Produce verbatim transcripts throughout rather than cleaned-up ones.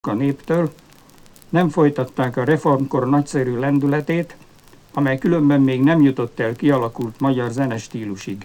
a néptől, nem folytatták a reformkor nagyszerű lendületét, amely különben még nem jutott el kialakult magyar zenestílusig.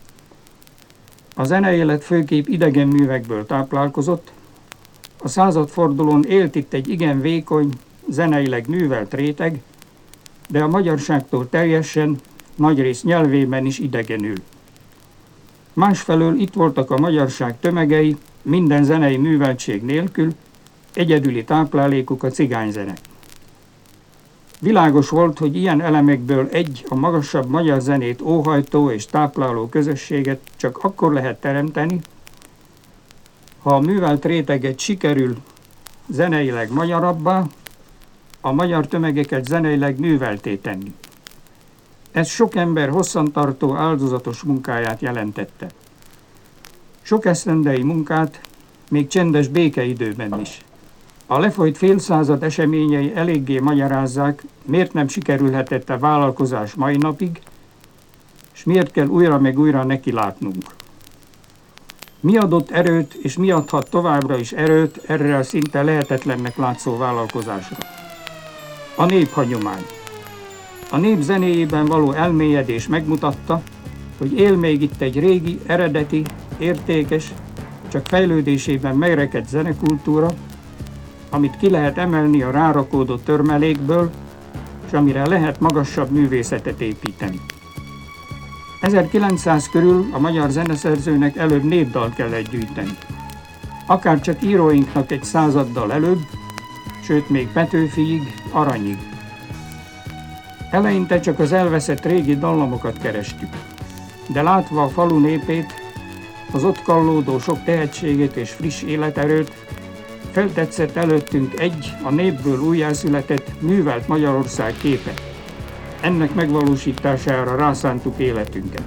A zeneélet főképp idegen művekből táplálkozott, a századfordulón élt itt egy igen vékony, zeneileg művelt réteg, de a magyarságtól teljesen, nagyrészt nyelvében is idegenül. Másfelől itt voltak a magyarság tömegei, minden zenei műveltség nélkül, egyedüli táplálékuk a cigányzene. Világos volt, hogy ilyen elemekből egy a magasabb magyar zenét óhajtó és tápláló közösséget csak akkor lehet teremteni, ha a művelt réteget sikerül zeneileg magyarabbá, a magyar tömegeket zeneileg művelté tenni. Ez sok ember hosszantartó áldozatos munkáját jelentette. Sok esztendei munkát, még csendes békeidőben is. A lefolyt félszázad eseményei eléggé magyarázzák, miért nem sikerülhetett a vállalkozás mai napig, és miért kell újra meg újra neki látnunk. Mi adott erőt, és mi adhat továbbra is erőt erre a szinte lehetetlennek látszó vállalkozásra? A néphagyomány. A nép zenéjében való elmélyedés megmutatta, hogy él még itt egy régi, eredeti, értékes, csak fejlődésében megrekedt zenekultúra, amit ki lehet emelni a rárakódó törmelékből, és amire lehet magasabb művészetet építeni. ezerkilencszáz körül a magyar zeneszerzőnek előbb népdalt kellett gyűjteni. Akár csak íróinknak egy századdal előbb, sőt még Petőfiig, Aranyig. Eleinte csak az elveszett régi dallamokat kerestük, de látva a falu népét, az ott kallódó sok tehetséget és friss életerőt, feltetszett előttünk egy, a népből újjászületett, művelt Magyarország képe. Ennek megvalósítására rászántuk életünket.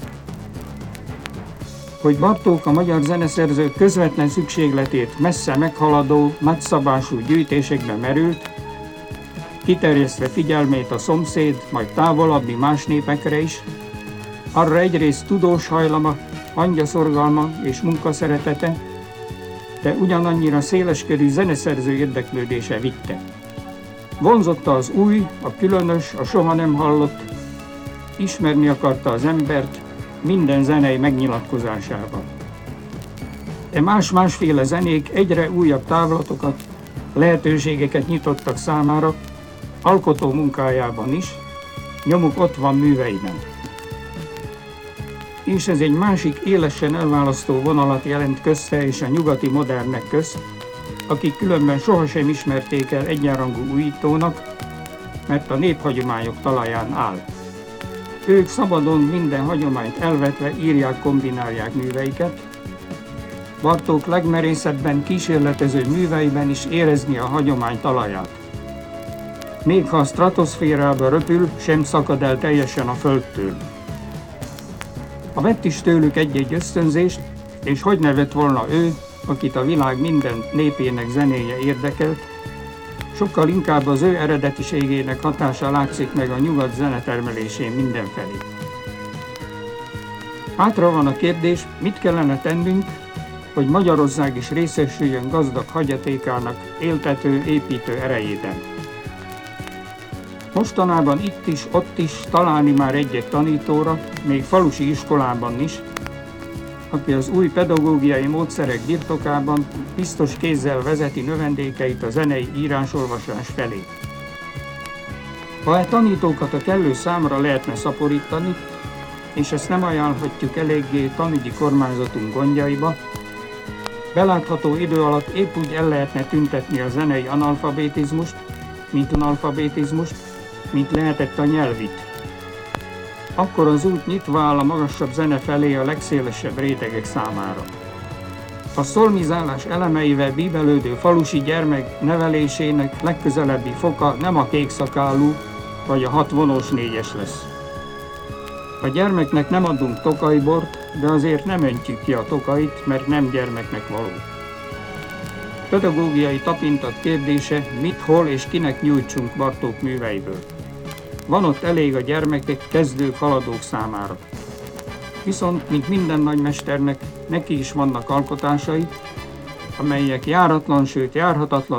Hogy Bartók a magyar zeneszerzők közvetlen szükségletét messze meghaladó, nagyszabású gyűjtésekbe merült, kiterjesztve figyelmét a szomszéd, majd távolabbi más népekre is, arra egyrészt tudós hajlama, hangyaszorgalma és munkaszeretete, de ugyanannyira széleskörű zeneszerző érdeklődése vitte. Vonzotta az új, a különös, a soha nem hallott, ismerni akarta az embert minden zenei megnyilatkozásában. E más-másféle zenék egyre újabb távlatokat, lehetőségeket nyitottak számára, alkotó munkájában is, nyomuk ott van műveiben. És ez egy másik élesen elválasztó vonalat jelent közte és a nyugati modernek közt, akik különben sohasem ismerték el egyenrangú újítónak, mert a néphagyományok talaján áll. Ők szabadon minden hagyományt elvetve írják, kombinálják műveiket. Bartók legmerészebben kísérletező műveiben is érezni a hagyomány talaját. Még ha a stratoszférába röpül, sem szakad el teljesen a földtől. Ha vett is tőlük egy-egy ösztönzést, és hogy ne vett volna ő, akit a világ minden népének zenéje érdekelt, sokkal inkább az ő eredetiségének hatása látszik meg a nyugat zenetermelésén mindenfelé. Hátra van a kérdés, mit kellene tennünk, hogy Magyarország is részesüljön gazdag hagyatékának éltető, építő erejében. Mostanában itt is, ott is találni már egy-egy tanítóra, még falusi iskolában is, aki az új pedagógiai módszerek birtokában biztos kézzel vezeti növendékeit a zenei írásolvasás felé. Ha e tanítókat a kellő számra lehetne szaporítani, és ezt nem ajánlhatjuk eléggé tanügyi kormányzatunk gondjaiba, belátható idő alatt épp úgy el lehetne tüntetni a zenei analfabetizmust, mint analfabetizmust, mint lehetett a nyelvit. Akkor az út nyitva áll a magasabb zene felé a legszélesebb rétegek számára. A szolmizálás elemeivel bíbelődő falusi gyermek nevelésének legközelebbi foka nem a kékszakálú vagy a hat vonós négyes lesz. A gyermeknek nem adunk tokaibort, de azért nem öntjük ki a tokait, mert nem gyermeknek való. Pedagógiai tapintat kérdése, mit, hol és kinek nyújtsunk Bartók műveiből. Van ott elég a gyermekek, kezdők, haladók számára. Viszont, mint minden nagymesternek, neki is vannak alkotásai, amelyek járatlan, sőt járhatatlan